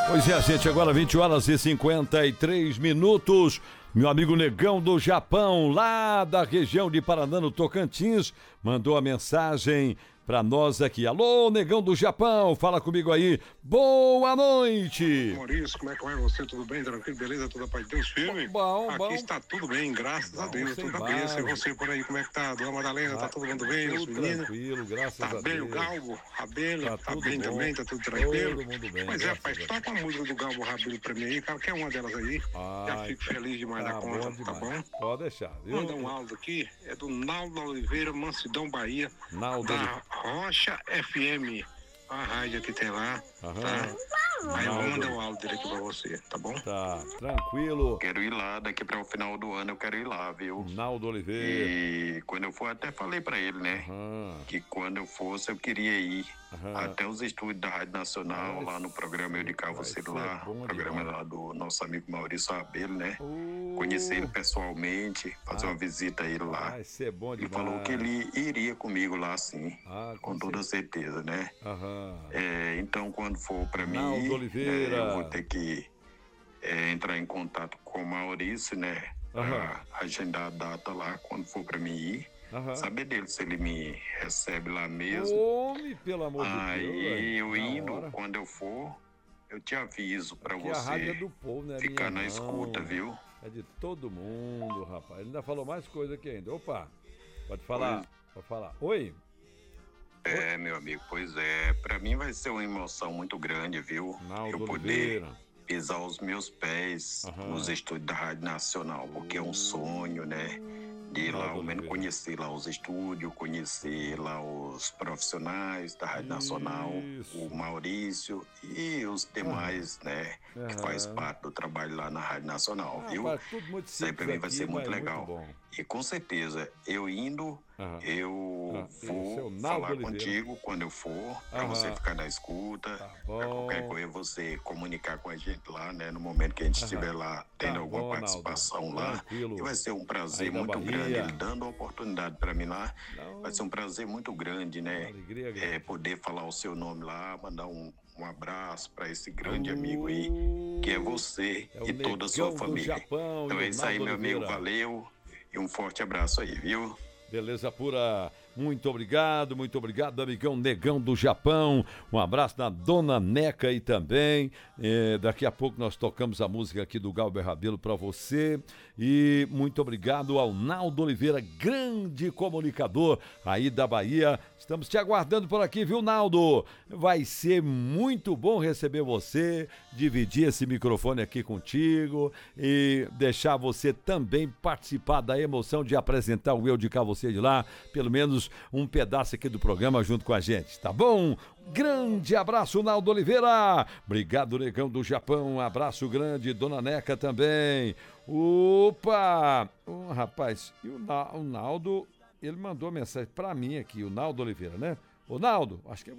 Pois é, gente, agora 20 horas e 53 minutos. Meu amigo Negão do Japão, lá da região de Paraná, no Tocantins, mandou a mensagem pra nós aqui. Alô, Negão do Japão, fala comigo aí. Boa noite. Maurício, como é que vai você? Tudo bem? Tranquilo? Beleza? Tudo a paz de Deus? Firme? Bom. Aqui está tudo bem, graças a Deus. Tudo na bênção. E você por aí, como é que tá? Dona Madalena, tá todo mundo bem? Os Tudo meninos? tranquilo, graças a Tá bem Deus. o Galgo, Rabelo? Tá tudo bem bom. também? Tá tudo tranquilo? Todo mundo bem. Pois é, rapaz, toca a música do Galgo Rabelo pra mim aí, qualquer uma delas aí. Já fico feliz demais da conta, tá bom? Pode deixar, viu? Manda um áudio aqui, é do Naldo Oliveira, Mansidão, Bahia, Naldo da Rocha FM, a rádio que tem lá, tá? Aí eu vou mandar o áudio dele aqui pra você, tá bom? Tá, tranquilo. Quero ir lá, daqui para o final do ano eu quero ir lá, viu? Naldo Oliveira. E quando eu for, até falei para ele, né? Que quando eu fosse eu queria ir até os estúdios da Rádio Nacional, lá no programa Eu de Cá, Você lá, programa lá do nosso amigo Maurício Rabelo, né? Conhecer ele pessoalmente, fazer uma visita a ele lá. Vai ser bom Ele demais. falou que ele iria comigo lá, sim, com toda certeza, né? Então, quando for para mim, Naldo Oliveira. eu vou ter que entrar em contato com o Maurício, né? Pra agendar a data lá, quando for para mim ir. Saber dele se ele me recebe lá mesmo. Homem, pelo amor de Deus. Aí eu na indo, hora. quando eu for, eu te aviso para Aqui a rádio é você do povo, né? ficar minha na escuta, irmã? viu? É de todo mundo, rapaz. Ele ainda falou mais coisa aqui ainda. Opa, pode falar. Pode falar. Oi? Meu amigo, pois é. Pra mim vai ser uma emoção muito grande, viu? Naldo Eu poder Oliveira. pisar os meus pés nos estúdios da Rádio Nacional, porque é um sonho, né? De ir lá, Naldo ao menos Oliveira. conhecer lá os estúdios, conhecer lá os profissionais da Rádio Nacional, Isso. o Maurício e os demais, né? Que faz parte do trabalho lá na Rádio Nacional, viu? Rapaz, tudo muito Isso aí pra simples mim vai aqui, ser muito mas legal. bom. E com certeza, eu indo, eu Esse é o vou Naldo falar Oliveira. contigo quando eu for, pra você ficar na escuta. bom. Pra qualquer coisa você comunicar com a gente lá, né? No momento que a gente estiver lá, tendo alguma bom, participação Naldo. lá. Tranquilo. E vai ser um prazer Aí da muito Bahia. grande, ele dando a oportunidade pra mim lá. Vai ser um prazer muito grande, né? Alegria grande. Poder falar o seu nome lá, mandar um abraço pra esse grande amigo aí, que é você É o e toda a sua Negão do família. Japão, Então é isso aí, Naldo meu amigo. Oliveira. Valeu e um forte abraço aí, viu? Beleza pura, muito obrigado, amigão Negão do Japão. Um abraço na Dona Neca aí também. Daqui a pouco nós tocamos a música aqui do Galber Rabelo pra você. E muito obrigado ao Naldo Oliveira, grande comunicador aí da Bahia. Estamos te aguardando por aqui, viu, Naldo? Vai ser muito bom receber você, dividir esse microfone aqui contigo e deixar você também participar da emoção de apresentar o Eu de Cá, Você de Lá, pelo menos um pedaço aqui do programa junto com a gente, tá bom? Grande abraço, Naldo Oliveira. Obrigado, Negão do Japão. Um abraço grande, Dona Neca também. Opa! Rapaz, e o Naldo, ele mandou mensagem pra mim aqui, o Naldo Oliveira, né? Ô, Naldo, acho que é